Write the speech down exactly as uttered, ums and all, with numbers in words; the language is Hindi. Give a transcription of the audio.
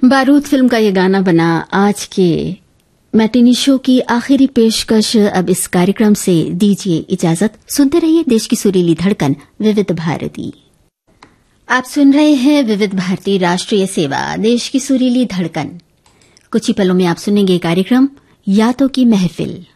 बारूद फिल्म का ये गाना बना आज के मैटिनी शो की आखिरी पेशकश। अब इस कार्यक्रम से दीजिए इजाजत। सुनते रहिए देश की सुरीली धड़कन विविध भारती। आप सुन रहे हैं विविध भारती राष्ट्रीय सेवा, देश की सुरीली धड़कन। कुछ ही पलों में आप सुनेंगे कार्यक्रम यादों की महफिल।